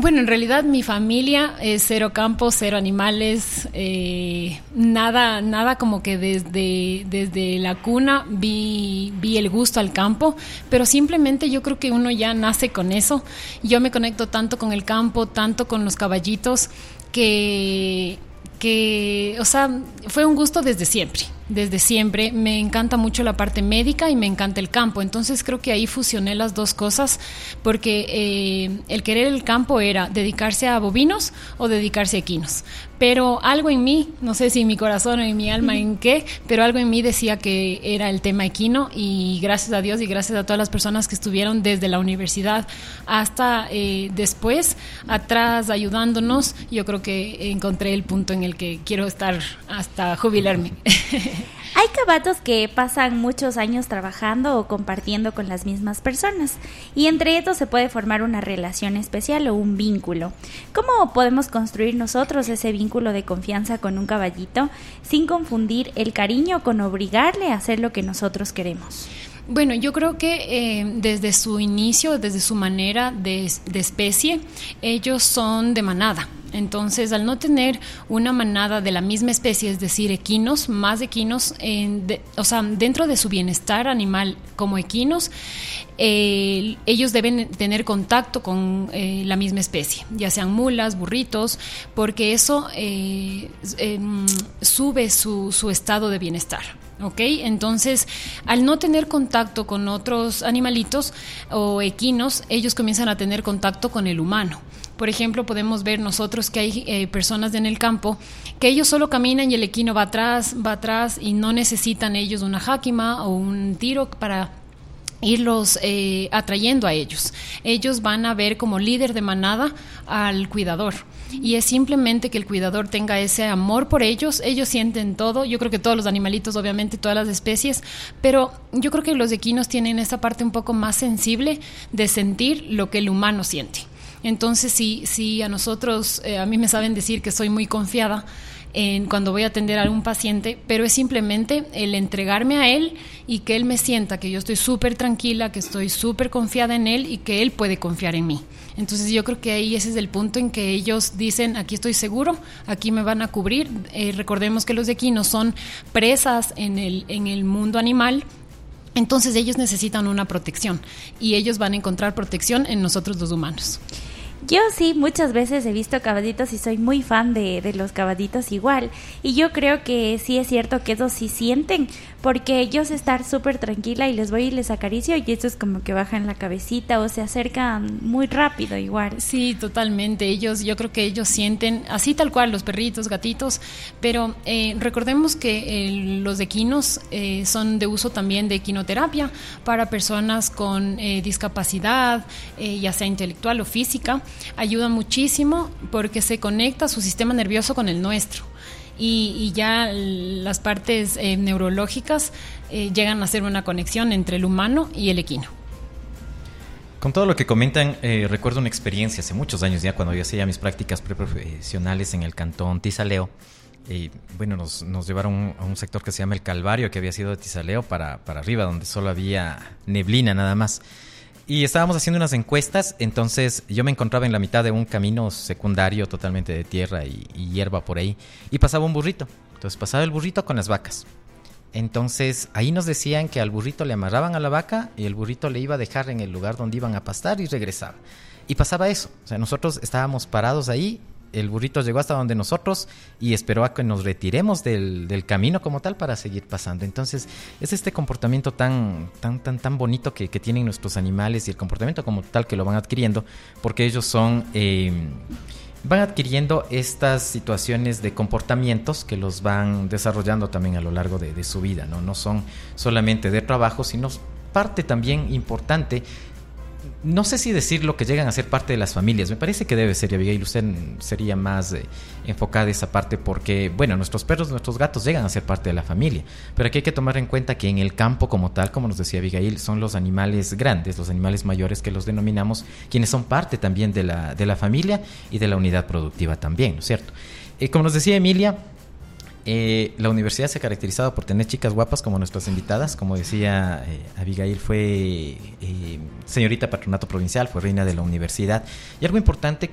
Bueno, en realidad mi familia es cero campo, cero animales, nada como que desde la cuna vi el gusto al campo, pero simplemente yo creo que uno ya nace con eso. Yo me conecto tanto con el campo, tanto con los caballitos, que o sea, fue un gusto desde siempre. Me encanta mucho la parte médica y me encanta el campo. Entonces creo que ahí fusioné las dos cosas, porque el querer el campo era dedicarse a bovinos o dedicarse a equinos. Pero algo en mí, no sé si en mi corazón o en mi alma en qué, pero algo en mí decía que era el tema equino, y gracias a Dios y gracias a todas las personas que estuvieron desde la universidad hasta después, atrás, ayudándonos, yo creo que encontré el punto en el que quiero estar hasta jubilarme. Hay caballos que pasan muchos años trabajando o compartiendo con las mismas personas, y entre ellos se puede formar una relación especial o un vínculo. ¿Cómo podemos construir nosotros ese vínculo de confianza con un caballito sin confundir el cariño con obligarle a hacer lo que nosotros queremos? Bueno, yo creo que desde su inicio, desde su manera de especie, ellos son de manada. Entonces, al no tener una manada de la misma especie, es decir, equinos, más equinos, o sea, dentro de su bienestar animal como equinos, ellos deben tener contacto con la misma especie, ya sean mulas, burritos, porque eso sube su estado de bienestar. ¿Ok? Entonces, al no tener contacto con otros animalitos o equinos, ellos comienzan a tener contacto con el humano. Por ejemplo, podemos ver nosotros que hay personas en el campo que ellos solo caminan y el equino va atrás y no necesitan ellos una jáquima o un tiro para irlos atrayendo a ellos. Ellos van a ver como líder de manada al cuidador, y es simplemente que el cuidador tenga ese amor por ellos. Ellos sienten todo. Yo creo que todos los animalitos, obviamente todas las especies, pero yo creo que los equinos tienen esa parte un poco más sensible de sentir lo que el humano siente. Entonces, sí a nosotros, a mí me saben decir que soy muy confiada cuando voy a atender a algún paciente, pero es simplemente el entregarme a él y que él me sienta que yo estoy súper tranquila, que estoy súper confiada en él y que él puede confiar en mí. Entonces yo creo que ahí ese es el punto en que ellos dicen: aquí estoy seguro, aquí me van a cubrir. Recordemos que los equinos son presas en el mundo animal. Entonces ellos necesitan una protección, y ellos van a encontrar protección en nosotros los humanos. Yo sí, muchas veces he visto caballitos y soy muy fan de los caballitos igual. Y yo creo que sí es cierto que ellos sí sienten, porque yo sé estar súper tranquila y les voy y les acaricio y ellos como que bajan la cabecita o se acercan muy rápido igual. Sí, totalmente. Yo creo que ellos sienten así tal cual, los perritos, gatitos, pero recordemos que los equinos son de uso también de equinoterapia para personas con discapacidad, ya sea intelectual o física. Ayuda muchísimo porque se conecta su sistema nervioso con el nuestro, y ya las partes neurológicas llegan a ser una conexión entre el humano y el equino. Con todo lo que comentan, recuerdo una experiencia hace muchos años ya, cuando yo hacía mis prácticas preprofesionales en el cantón Tizaleo. Bueno, nos llevaron a un sector que se llama El Calvario, que había sido de Tizaleo para arriba, donde solo había neblina nada más. Y estábamos haciendo unas encuestas. Entonces yo me encontraba en la mitad de un camino secundario totalmente de tierra y hierba por ahí, y pasaba un burrito. Entonces pasaba el burrito con las vacas. Entonces ahí nos decían que al burrito le amarraban a la vaca y el burrito le iba a dejar en el lugar donde iban a pastar y regresaba. Y pasaba eso. O sea, nosotros estábamos parados ahí, el burrito llegó hasta donde nosotros y esperó a que nos retiremos del camino como tal para seguir pasando. Entonces es este comportamiento tan bonito que tienen nuestros animales, y el comportamiento como tal que lo van adquiriendo, porque ellos van adquiriendo estas situaciones de comportamientos que los van desarrollando también a lo largo de su vida, ¿no? No son solamente de trabajo, sino parte también importante. No sé si decirlo, que llegan a ser parte de las familias. Me parece que debe ser, y Abigail, usted sería más enfocada en esa parte, porque, bueno, nuestros perros, nuestros gatos llegan a ser parte de la familia. Pero aquí hay que tomar en cuenta que en el campo como tal, como nos decía Abigail, son los animales grandes, los animales mayores que los denominamos, quienes son parte también de la familia y de la unidad productiva también, ¿no es cierto? Como nos decía Emilia, la universidad se ha caracterizado por tener chicas guapas como nuestras invitadas. Como decía Abigail, fue señorita patronato provincial, fue reina de la universidad. Y algo importante